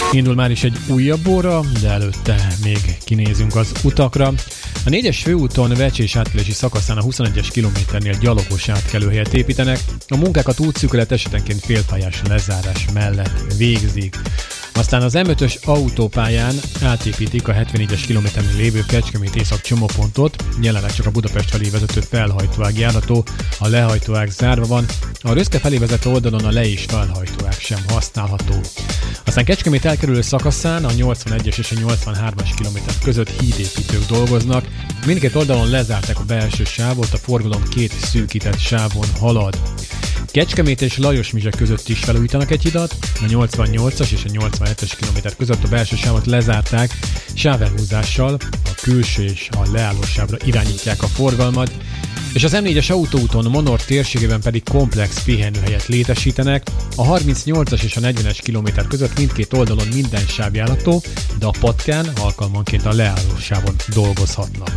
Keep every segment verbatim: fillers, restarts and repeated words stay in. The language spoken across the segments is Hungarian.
Indul már is egy újabb óra, de előtte még kinézünk az utakra. A négyes főúton Vecsés átkelési szakaszán a huszonegyes kilométernél gyalogos átkelőhelyet építenek. A munkákat útszűkület esetenként félpályás lezárás mellett végzik. Aztán az em ötös autópályán átépítik a hetvennégyes kilométernél lévő Kecskemét észak csomópontot. Jelenleg csak a Budapest felé vezető felhajtóág járható, a lehajtóág zárva van. A Röszke felé vezető oldalon a le- és felhajtóág sem használható. Aztán Kecskemét elkerülő szakaszán a nyolcvanegyes és a nyolcvanhármas kilométer között hídépítők dolgoznak. Mindkét oldalon lezárták a belső sávot, a forgalom két szűkített sávon halad. Kecskemét és Lajosmizse között is felújítanak egy hidat, a nyolcvannyolcas és a nyolcvanhetes kilométer között a belső sávot lezárták, sávelhúzással a külső és a leálló sávra irányítják a forgalmat, és az em négyes autóúton Monord térségében pedig komplex pihenőhelyet létesítenek, a harmincnyolcas és a negyvenes kilométer között mindkét oldalon minden sáv járható, de a patkán alkalmanként a leálló sávon dolgozhatnak.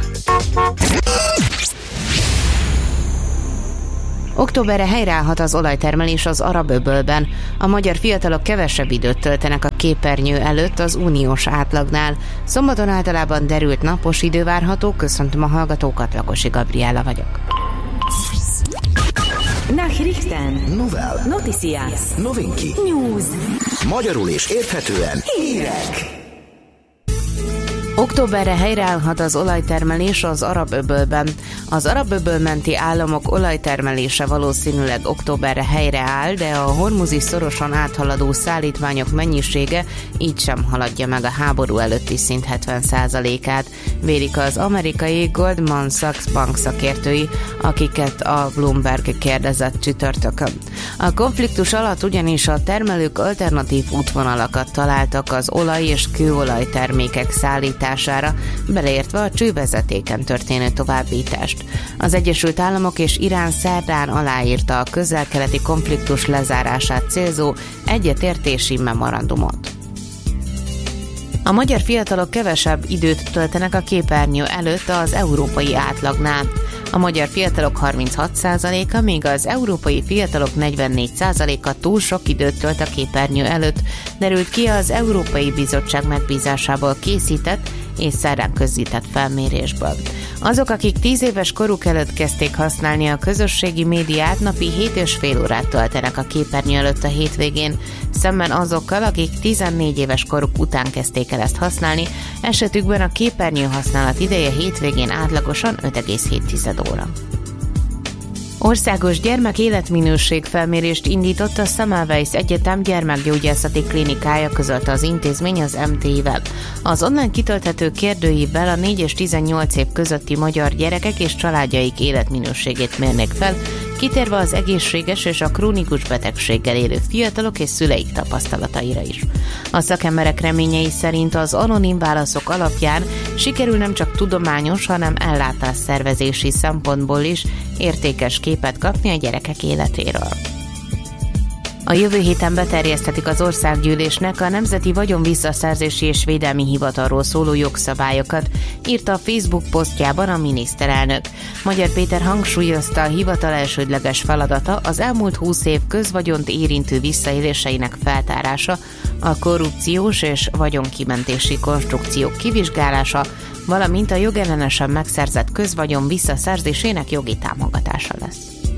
Októberre helyreállhat az olajtermelés az Arab-öbölben. A magyar fiatalok kevesebb időt töltenek a képernyő előtt az uniós átlagnál. Szombaton általában derült napos idő várható. Köszöntöm a hallgatókat, Lakosi Gabriella vagyok. Nachrichten. Novel. Noticias. Novinki. News. Magyarul és érthetően. Hírek. Októberre helyreállhat az olajtermelés az Arab-öbölben. Az Arab-öböl menti államok olajtermelése valószínűleg októberre helyreáll, de a hormuzi szoroson áthaladó szállítmányok mennyisége így sem haladja meg a háború előtti szint hetven százalékát, vélik az amerikai Goldman Sachs bank szakértői, akiket a Bloomberg kérdezett csütörtökön. A konfliktus alatt ugyanis a termelők alternatív útvonalakat találtak az olaj- és kőolaj termékek szállítására, beleértve a csővezetéken történő továbbítást. Az Egyesült Államok és Irán szerdán aláírta a közel-keleti konfliktus lezárását célzó egyetértési memorandumot. A magyar fiatalok kevesebb időt töltenek a képernyő előtt az európai átlagnál. A magyar fiatalok harminchat százaléka, míg az európai fiatalok negyvennégy százaléka túl sok időt tölt a képernyő előtt, derült ki az Európai Bizottság megbízásából készített és szerdán közzétett felmérésből. Azok, akik tíz éves koruk előtt kezdték használni a közösségi médiát, napi hét és fél órát töltenek a képernyő előtt a hétvégén, szemben azokkal, akik tizennégy éves koruk után kezdték el ezt használni, esetükben a képernyő használat ideje hétvégén átlagosan öt egész hét óra. Országos gyermek életminőség felmérést indított a Semmelweis Egyetem gyermekgyógyászati klinikája, közölte az intézmény az em té i-vel. Az online kitölthető kérdőívvel a négy és tizennyolc év közötti magyar gyerekek és családjaik életminőségét mérnék fel, kitérve az egészséges és a krónikus betegséggel élő fiatalok és szüleik tapasztalataira is. A szakemberek reményei szerint az anonim válaszok alapján sikerül nem csak tudományos, hanem ellátásszervezési szempontból is értékes képet kapni a gyerekek életéről. A jövő héten beterjeszthetik az országgyűlésnek a Nemzeti Vagyonvisszaszerzési és Védelmi Hivatalról szóló jogszabályokat, írta a Facebook posztjában a miniszterelnök. Magyar Péter hangsúlyozta, a hivatal elsődleges feladata az elmúlt húsz év közvagyont érintő visszaéléseinek feltárása, a korrupciós és vagyonkimentési konstrukciók kivizsgálása, valamint a jogellenesen megszerzett közvagyon visszaszerzésének jogi támogatása lesz.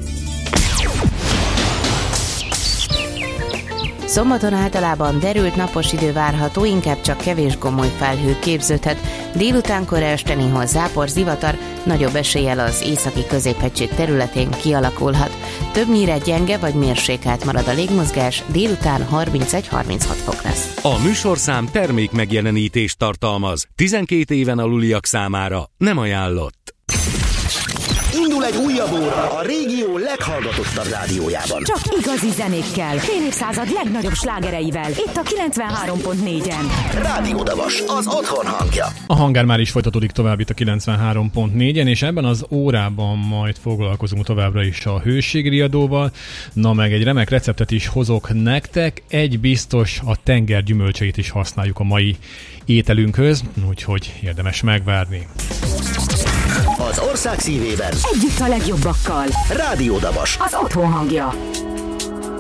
Szombaton általában derült napos idő várható, inkább csak kevés gomoly felhő képződhet. Délutánkor este néhol zápor, zivatar, nagyobb eséllyel az északi középhegység területén kialakulhat. Többnyire gyenge vagy mérsékelt marad a légmozgás, délután harmincegy-harminchat fok lesz. A műsorszám termék megjelenítést tartalmaz. tizenkét éven aluliak számára nem ajánlott. Indul egy újabb óra a régió leghallgatottabb rádiójában. Csak igazi zenékkel, fél évszázad legnagyobb slágereivel. Itt a kilencvenhárom pont négyen. Rádió Davas, az otthon hangja. A hangár már is folytatódik tovább itt a kilencvenhárom pont négyen, és ebben az órában majd foglalkozunk továbbra is a hőségriadóval. Na meg egy remek receptet is hozok nektek. Egy biztos, a tenger gyümölcseit is használjuk a mai ételünkhöz, úgyhogy érdemes megvárni. Az ország szívében együtt a legjobbakkal. Rádió Davas, az otthon hangja.